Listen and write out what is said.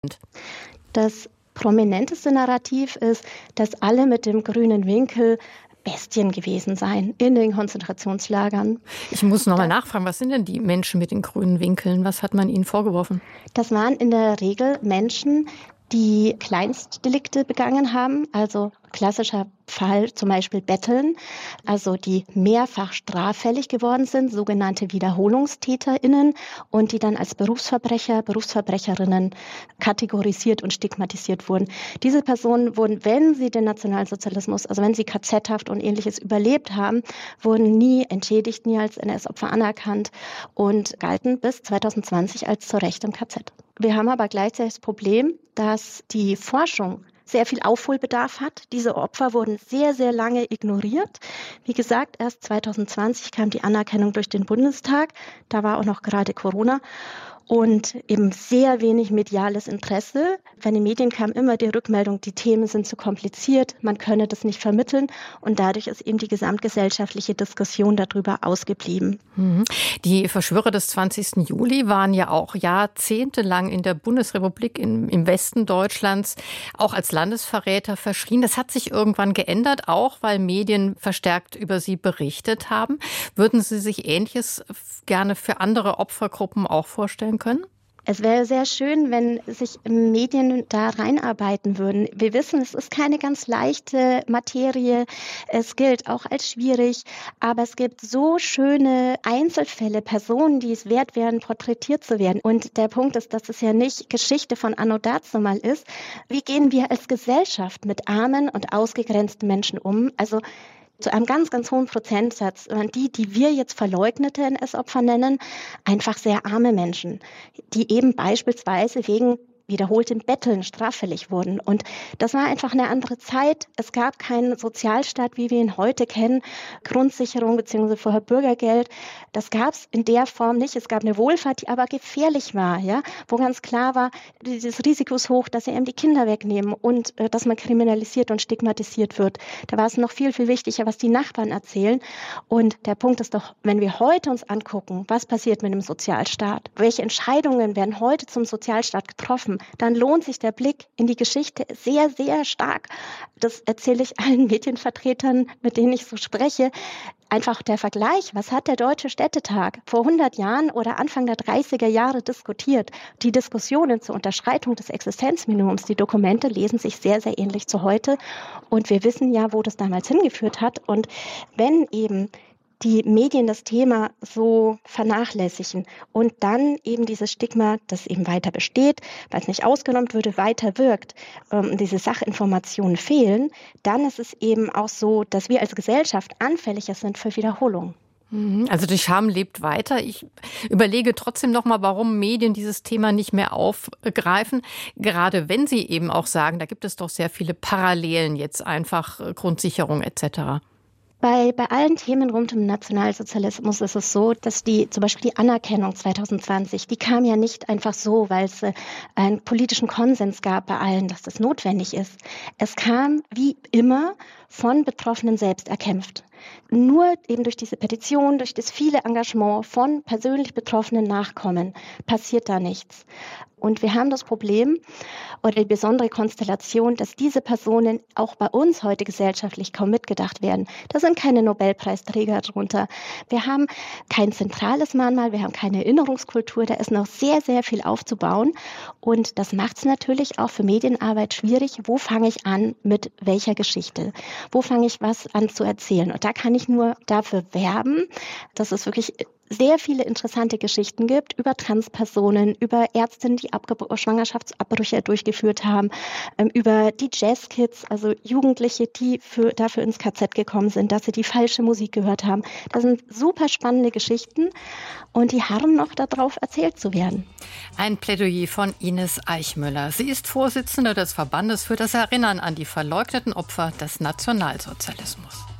Das prominenteste Narrativ ist, dass alle mit dem grünen Winkel Bestien gewesen seien in den Konzentrationslagern. Ich muss noch mal nachfragen, was sind denn die Menschen mit den grünen Winkeln? Was hat man ihnen vorgeworfen? Das waren in der Regel Menschen, die Kleinstdelikte begangen haben, also klassischer Fall zum Beispiel Betteln, also die mehrfach straffällig geworden sind, sogenannte WiederholungstäterInnen und die dann als Berufsverbrecher, Berufsverbrecherinnen kategorisiert und stigmatisiert wurden. Diese Personen wurden, wenn sie den Nationalsozialismus, also wenn sie KZ-Haft und Ähnliches überlebt haben, wurden nie entschädigt, nie als NS-Opfer anerkannt und galten bis 2020 als zu Recht im KZ. Wir haben aber gleichzeitig das Problem, dass die Forschung sehr viel Aufholbedarf hat. Diese Opfer wurden sehr, sehr lange ignoriert. Wie gesagt, erst 2020 kam die Anerkennung durch den Bundestag. Da war auch noch gerade Corona. Und eben sehr wenig mediales Interesse. Von den Medien kam immer die Rückmeldung, die Themen sind zu kompliziert, man könne das nicht vermitteln. Und dadurch ist eben die gesamtgesellschaftliche Diskussion darüber ausgeblieben. Die Verschwörer des 20. Juli waren ja auch jahrzehntelang in der Bundesrepublik im Westen Deutschlands auch als Landesverräter verschrien. Das hat sich irgendwann geändert, auch weil Medien verstärkt über sie berichtet haben. Würden Sie sich Ähnliches gerne für andere Opfergruppen auch vorstellen können? Es wäre sehr schön, wenn sich Medien da reinarbeiten würden. Wir wissen, es ist keine ganz leichte Materie. Es gilt auch als schwierig. Aber es gibt so schöne Einzelfälle, Personen, die es wert wären, porträtiert zu werden. Und der Punkt ist, dass es ja nicht Geschichte von Anno dazumal ist. Wie gehen wir als Gesellschaft mit armen und ausgegrenzten Menschen um? Also zu einem ganz, ganz hohen Prozentsatz waren die wir jetzt verleugnete NS-Opfer nennen, einfach sehr arme Menschen, die eben beispielsweise wegen wiederholtem Betteln straffällig wurden. Und das war einfach eine andere Zeit. Es gab keinen Sozialstaat, wie wir ihn heute kennen, Grundsicherung bzw. vorher Bürgergeld. Das gab es in der Form nicht. Es gab eine Wohlfahrt, die aber gefährlich war, ja, wo ganz klar war, dieses Risiko ist hoch, dass sie eben die Kinder wegnehmen und dass man kriminalisiert und stigmatisiert wird. Da war es noch viel, viel wichtiger, was die Nachbarn erzählen. Und der Punkt ist doch, wenn wir heute uns angucken, was passiert mit dem Sozialstaat, welche Entscheidungen werden heute zum Sozialstaat getroffen, dann lohnt sich der Blick in die Geschichte sehr, sehr stark. Das erzähle ich allen Medienvertretern, mit denen ich so spreche. Einfach der Vergleich, was hat der Deutsche Städtetag vor 100 Jahren oder Anfang der 30er Jahre diskutiert? Die Diskussionen zur Unterschreitung des Existenzminimums, die Dokumente lesen sich sehr, sehr ähnlich zu heute. Und wir wissen ja, wo das damals hingeführt hat. Und wenn eben die Medien das Thema so vernachlässigen und dann eben dieses Stigma, das eben weiter besteht, weil es nicht ausgenommen würde, weiter wirkt, diese Sachinformationen fehlen, dann ist es eben auch so, dass wir als Gesellschaft anfälliger sind für Wiederholung. Also die Scham lebt weiter. Ich überlege trotzdem noch mal, warum Medien dieses Thema nicht mehr aufgreifen. Gerade wenn sie eben auch sagen, da gibt es doch sehr viele Parallelen jetzt einfach, Grundsicherung etc. Bei allen Themen rund um den Nationalsozialismus ist es so, dass zum Beispiel die Anerkennung 2020, die kam ja nicht einfach so, weil es einen politischen Konsens gab bei allen, dass das notwendig ist. Es kam wie immer von Betroffenen selbst erkämpft. Nur eben durch diese Petition, durch das viele Engagement von persönlich betroffenen Nachkommen passiert da nichts. Und wir haben das Problem oder die besondere Konstellation, dass diese Personen auch bei uns heute gesellschaftlich kaum mitgedacht werden. Da sind keine Nobelpreisträger drunter. Wir haben kein zentrales Mahnmal, wir haben keine Erinnerungskultur. Da ist noch sehr, sehr viel aufzubauen. Und das macht es natürlich auch für Medienarbeit schwierig. Wo fange ich an mit welcher Geschichte? Wo fange ich was an zu erzählen? Und da kann ich nur dafür werben, dass es wirklich sehr viele interessante Geschichten gibt über Transpersonen, über Ärztinnen, die Schwangerschaftsabbrüche durchgeführt haben, über die Jazzkids, also Jugendliche, die dafür ins KZ gekommen sind, dass sie die falsche Musik gehört haben. Das sind super spannende Geschichten und die harren noch darauf, erzählt zu werden. Ein Plädoyer von Ines Eichmüller. Sie ist Vorsitzende des Verbandes für das Erinnern an die verleugneten Opfer des Nationalsozialismus.